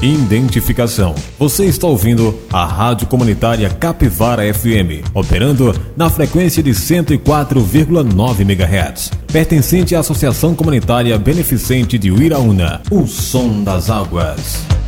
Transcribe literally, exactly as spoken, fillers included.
Identificação. Você está ouvindo a Rádio Comunitária Capivara F M, operando na frequência de cento e quatro vírgula nove megahertz, pertencente à Associação Comunitária Beneficente de Uiraúna, o Som das Águas.